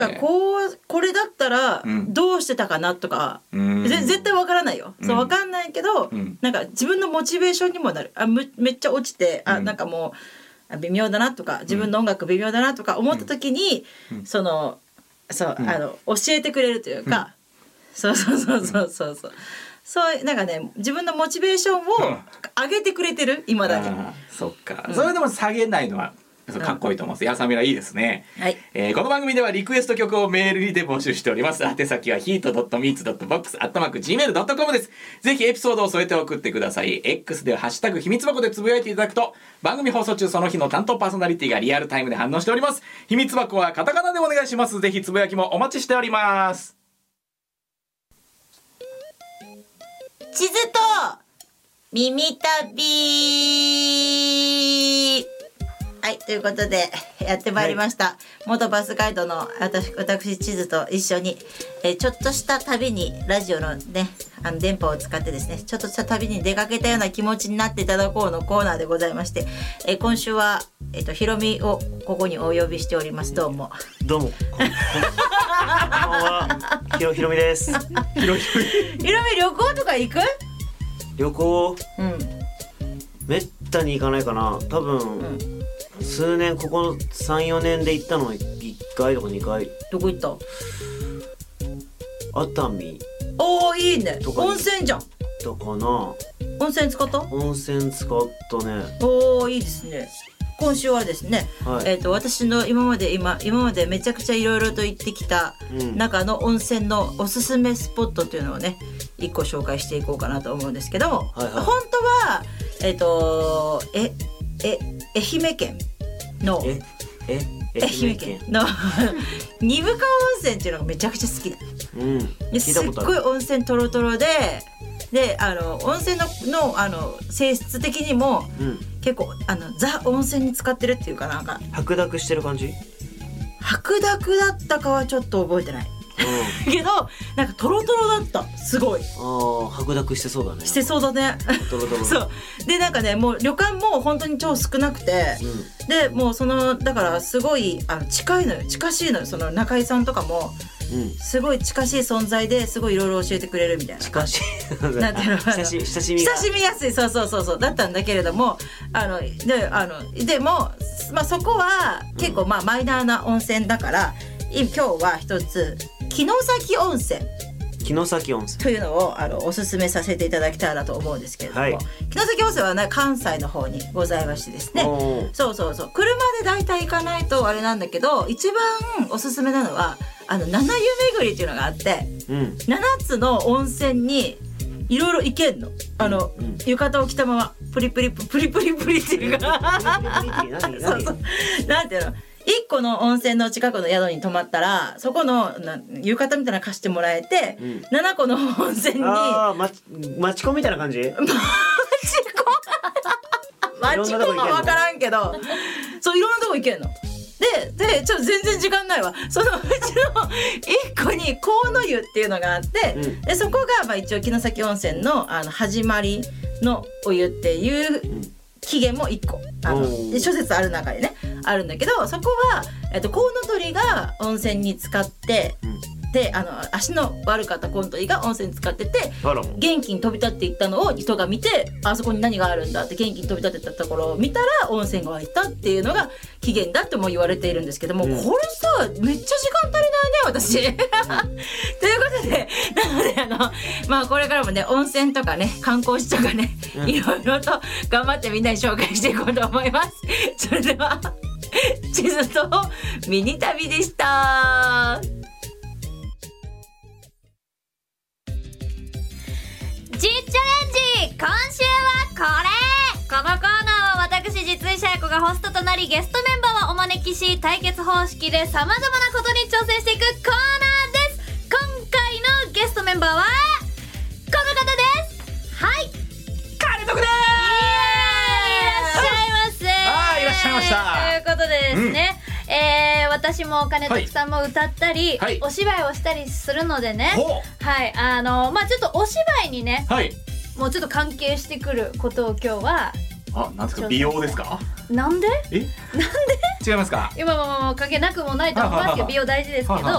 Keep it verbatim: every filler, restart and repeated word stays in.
こうこれだったらどうしてたかなとか、うん、絶対わからないよ、うん、そうわかんないけど、うん、なんか自分のモチベーションにもなる。あめっちゃ落ちて、あなんかもう微妙だなとか自分の音楽微妙だなとか思った時に、うん、そのそう、うん、あの教えてくれるというか、うん、そうそうそうそうそうそう、そうなんかね自分のモチベーションを上げてくれてる今だに、うん、 そっか、うん、それでも下げないのはかっこいいと思います。やさみらいいですね、 はい。 えー、この番組ではリクエスト曲をメールで募集しております。宛先は ヒートドットミーツドットボックス アットマークジーメールドットコム です。ぜひエピソードを添えて送ってください。 X ではハッシュタグ秘密箱でつぶやいていただくと番組放送中その日の担当パーソナリティがリアルタイムで反応しております。秘密箱はカタカナでお願いします。ぜひつぶやきもお待ちしております。 地図と耳旅。はい、ということでやってまいりました、はい、元バスガイドの私、私地図と一緒に、えー、ちょっとした旅にラジオのねあの電波を使ってですねちょっとした旅に出かけたような気持ちになっていただこうのコーナーでございまして、えー、今週は、えー、とひろみをここにお呼びしております。どうもどうもこんばんは。ひろひろみです。ひろひろみひろみ旅行とか行く？ 旅行、 うん、 めったに行かないかな多分、うん数年ここ さん,よ 年で行ったのはいっかいとかにかい。 どこ行った？ 熱海。 おーいいね。温泉じゃん。 だかな。 温泉使った？ 温泉使ったね。 おーいいですね。今週はですね、はい、えーと私の今まで今今までめちゃくちゃいろいろと行ってきた中の温泉のおすすめスポットっていうのをねいっこ紹介していこうかなと思うんですけども、はいはい、本当はえっ、ー、とええ愛媛県のええ愛媛県の二部川温泉っていうのがめちゃくちゃ好きだ、 うん、 ですっごい温泉トロトロでであの温泉 の, の, あの性質的にも、うん、結構あのザ温泉に使ってるっていうかなんか白濁してる感じ。 白濁だったかはちょっと覚えてない、うん、けどなんかトロトロだったすごい。 あ白濁してそうだね。 してそうだね。 トロトロそうでなんかねもう旅館も本当に超少なくて、うん、でもうそのだからすごいあの近いのよ近しいのよその中井さんとかも、うん、すごい近しい存在ですごいいろいろ教えてくれるみたいな。 近しいなんていうの親し親しみが親しみやすいそうそうそうそうだったんだけれどもあのであのでも、まあ、そこは結構まあマイナーな温泉だから、うん、今日は一つ城崎温泉城崎温泉というのをあのおすすめさせていただきたいなと思うんですけれども、はい、城崎温泉はね関西の方にございましてですねそうそうそう車でだいたい行かないとあれなんだけど一番おすすめなのはあの七湯巡りっていうのがあって、うん、ななつの温泉にいろいろ行けんのあの、うん、浴衣を着たままプリプリプリプリプリっていうかそうそうなんていうのいっこの温泉の近くの宿に泊まったらそこのな浴衣みたいなの貸してもらえて、うん、ななこの温泉にあマチマチコみたいな感じマチコマチコは分からんけどそういろんなとこ行けんのででちょっと全然時間ないわそのうちのいっこに河野湯っていうのがあって、うん、でそこがまあ一応城崎温泉 の, あの始まりのお湯っていう、うん起源もいっこあの諸説ある中でねあるんだけどそこは、えっと、コウノトリが温泉に使って、うん、であの足の悪かったコウノトリが温泉に使ってて元気に飛び立っていったのを人が見てあそこに何があるんだって元気に飛び立ってたところを見たら温泉が湧いたっていうのが起源だっても言われているんですけども、うん、これさめっちゃ時間足りないね私、うん、ということでなのであのまあこれからもね温泉とかね観光地とかね、うん、いろいろと頑張ってみんなに紹介していこうと思います。それでは地図とミニ旅でした。 G チャレンジ今週はこれこのコーナーは私実医者役がホストとなりゲストメンバーをお招きし対決方式で様々なことに挑戦していくコーナーです。今回のゲストメンバーはこの方です。はいカネトクです。いらっしゃいませ。 あーいらっしゃいました。 ということでですね、うんえー、私も金徳さんも歌ったり、はい、お芝居をしたりするのでね、はい、あのまあちょっとお芝居にね、はい、もうちょっと関係してくることを今日はあ、なんですか美容ですか？ なんで？ え？ なんで？ 違いますか？ 今も関係なくもないと思いますけど美容大事ですけど